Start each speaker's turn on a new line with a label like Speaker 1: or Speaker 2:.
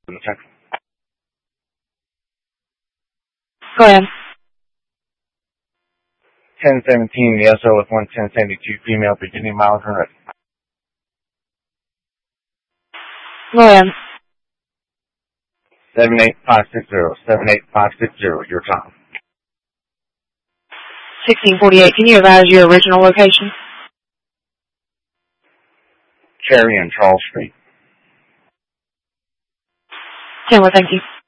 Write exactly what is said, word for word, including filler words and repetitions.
Speaker 1: Go ahead.
Speaker 2: ten seventeen, the S O with one ten seventy-two, female, Virginia miles and ready.
Speaker 1: Go ahead.
Speaker 2: seven eight five six zero, seven eight five six zero, your time.
Speaker 1: sixteen forty-eight, can you advise your original location?
Speaker 2: Cherry and Charles Street.
Speaker 1: Chandler, thank you.